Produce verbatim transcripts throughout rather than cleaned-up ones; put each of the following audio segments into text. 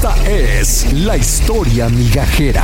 Esta es la historia migajera.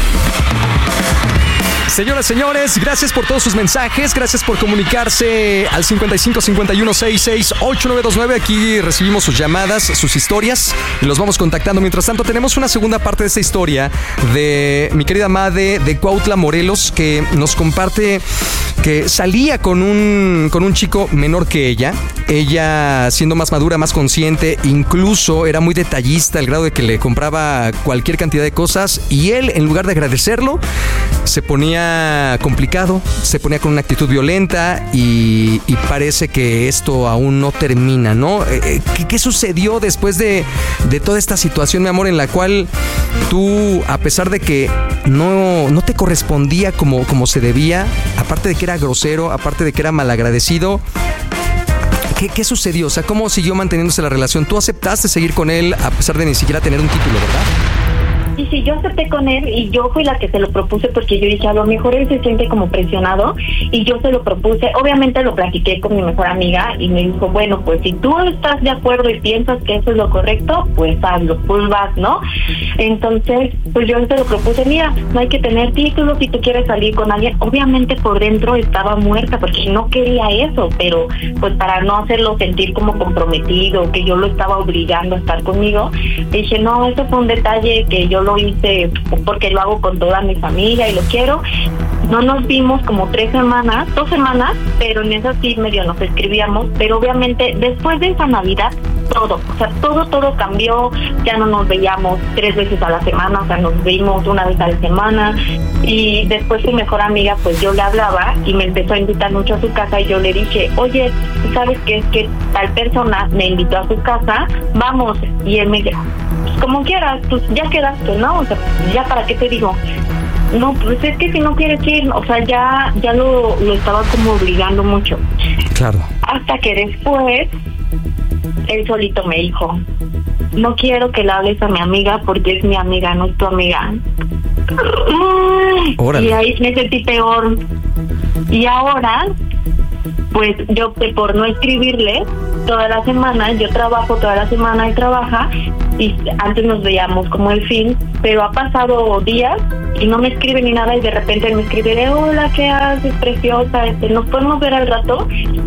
Señoras, señores, gracias por todos sus mensajes, gracias por comunicarse al cincuenta y cinco cincuenta y uno sesenta y seis ochenta y nueve veintinueve. Aquí recibimos sus llamadas, sus historias y los vamos contactando. Mientras tanto, tenemos una segunda parte de esta historia de mi querida Made de Cuautla, Morelos, que nos comparte que salía con un, con un chico menor que ella. Ella, siendo más madura, más consciente, incluso era muy detallista al grado de que le compraba cualquier cantidad de cosas, y él, en lugar de agradecerlo, se ponía complicado, se ponía con una actitud violenta y, y parece que esto aún no termina, ¿no? ¿Qué, qué sucedió después de, de toda esta situación, mi amor, en la cual tú, a pesar de que no, no te correspondía como, como se debía, aparte de que era grosero, aparte de que era malagradecido, ¿qué, qué sucedió? O sea, ¿cómo siguió manteniéndose la relación? Tú aceptaste seguir con él a pesar de ni siquiera tener un título, ¿verdad? Sí, sí, yo acepté con él y yo fui la que se lo propuse porque yo dije, a lo mejor él se siente como presionado, y yo se lo propuse. Obviamente lo platiqué con mi mejor amiga y me dijo, bueno, pues si tú estás de acuerdo y piensas que eso es lo correcto, pues hazlo, pues vas, ¿no? Entonces, pues yo se lo propuse, mira, no hay que tener títulos si tú quieres salir con alguien. Obviamente por dentro estaba muerta porque no quería eso, pero pues para no hacerlo sentir como comprometido, que yo lo estaba obligando a estar conmigo, dije, no, eso fue un detalle que yo lo hice porque lo hago con toda mi familia y lo quiero. No nos vimos como tres semanas, dos semanas, pero en esas sí medio nos escribíamos, pero obviamente después de esa Navidad todo, o sea, todo, todo cambió. Ya no nos veíamos tres veces a la semana, o sea, nos vimos una vez a la semana, y después su mejor amiga, pues yo le hablaba y me empezó a invitar mucho a su casa, y yo le dije, oye, ¿sabes qué? Es que tal persona me invitó a su casa, vamos, y él me dijo, pues como quieras, pues ya quedaste, ¿no? O sea, ya para qué te digo. No, pues es que si no quieres ir, o sea, ya ya lo, lo estaba como obligando mucho. Claro. Hasta que después, él solito me dijo, no quiero que le hables a mi amiga porque es mi amiga, no es tu amiga. Órale. Y ahí me sentí peor. Y ahora, pues yo opté por no escribirle toda la semana. Yo trabajo toda la semana, él trabaja, y antes nos veíamos como el fin, pero ha pasado días y no me escribe ni nada, y de repente él me escribe de hola, ¿qué haces, preciosa? Este, ¿nos podemos ver al rato?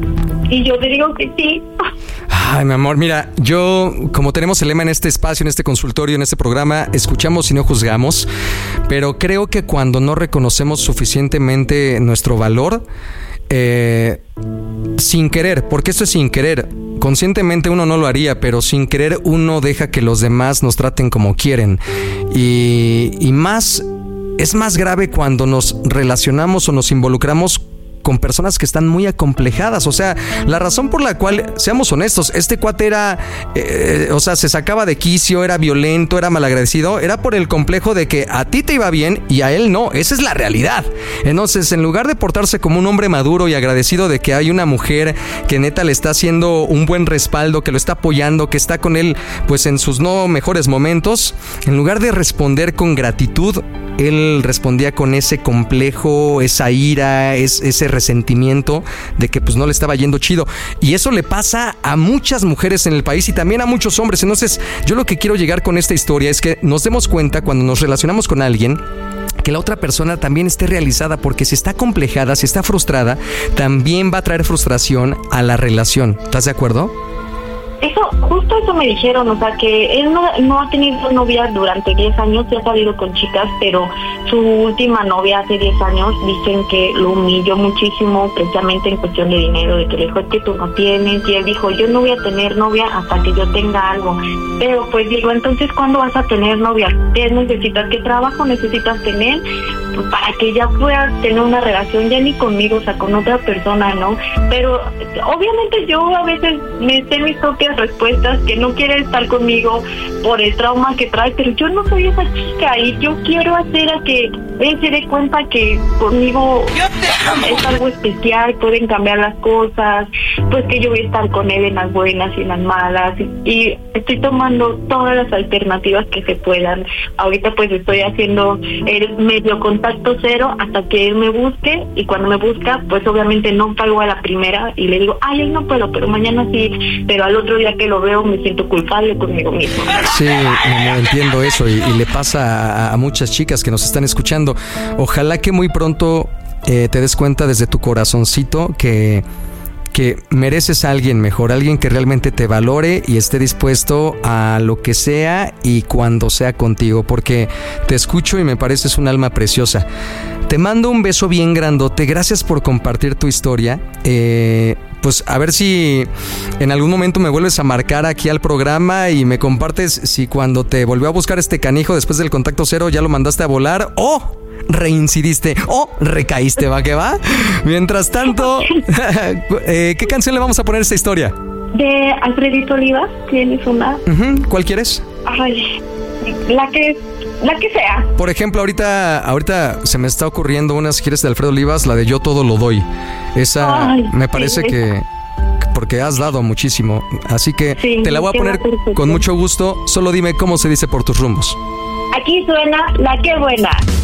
Y yo le digo que sí. Ay, mi amor, mira, yo, como tenemos el lema en este espacio, en este consultorio, en este programa, escuchamos y no juzgamos, pero creo que cuando no reconocemos suficientemente nuestro valor, eh, sin querer, porque esto es sin querer, conscientemente uno no lo haría, pero sin querer uno deja que los demás nos traten como quieren, y, y más, es más grave cuando nos relacionamos o nos involucramos con personas que están muy acomplejadas. O sea, la razón por la cual, seamos honestos, este cuate era, eh, o sea, se sacaba de quicio, era violento, era malagradecido, era por el complejo de que a ti te iba bien y a él no. Esa es la realidad. Entonces, en lugar de portarse como un hombre maduro y agradecido de que hay una mujer que neta le está haciendo un buen respaldo, que lo está apoyando, que está con él pues en sus no mejores momentos, en lugar de responder con gratitud, él respondía con ese complejo, esa ira, es, ese resentimiento de que pues no le estaba yendo chido. Y eso le pasa a muchas mujeres en el país y también a muchos hombres. Entonces, yo lo que quiero llegar con esta historia es que nos demos cuenta cuando nos relacionamos con alguien que la otra persona también esté realizada, porque si está complejada, si está frustrada, también va a traer frustración a la relación. ¿Estás de acuerdo? Eso, justo eso me dijeron, o sea, que él no, no ha tenido novia durante diez años, se ha salido con chicas, pero su última novia hace diez años, dicen que lo humilló muchísimo, precisamente en cuestión de dinero, de que le dijo, es que tú no tienes, y él dijo, yo no voy a tener novia hasta que yo tenga algo. Pero pues digo, entonces, ¿cuándo vas a tener novia? ¿Qué necesitas? ¿Qué trabajo necesitas tener? Pues para que ya puedas tener una relación, ya ni conmigo, o sea, con otra persona, ¿no? Pero obviamente yo a veces me sé mis propias respuestas, que no quiere estar conmigo por el trauma que trae, pero yo no soy esa chica y yo quiero hacer a que él se dé cuenta que conmigo... ¡Yo te es algo especial, pueden cambiar las cosas, pues que yo voy a estar con él en las buenas y en las malas, y, y estoy tomando todas las alternativas que se puedan. Ahorita pues estoy haciendo el medio contacto cero hasta que él me busque, y cuando me busca, pues obviamente no pago a la primera y le digo, ay, hoy no puedo, pero mañana sí, pero al otro día que lo veo me siento culpable conmigo mismo. Sí, no, entiendo eso, y, y le pasa a, a muchas chicas que nos están escuchando. Ojalá que muy pronto eh, te des cuenta desde tu corazoncito que que mereces a alguien mejor, alguien que realmente te valore y esté dispuesto a lo que sea y cuando sea contigo, porque te escucho y me pareces un alma preciosa. Te mando un beso bien grandote, gracias por compartir tu historia. Eh, pues a ver si en algún momento me vuelves a marcar aquí al programa y me compartes si cuando te volvió a buscar este canijo después del contacto cero ya lo mandaste a volar o reincidiste o recaíste, ¿va que va? Mientras tanto, eh, ¿qué canción le vamos a poner a esta historia? De Alfredito Olivas, ¿tienes una? Uh-huh. ¿Cuál quieres? Ay, la que, la que sea. Por ejemplo, ahorita, ahorita se me está ocurriendo una, si quieres, de Alfredo Olivas, la de Yo Todo Lo Doy. Esa Ay, me parece sí, que... porque has dado muchísimo, así que sí, te la voy a poner con mucho gusto. Solo dime cómo se dice por tus rumbos. Aquí suena La Qué Buena.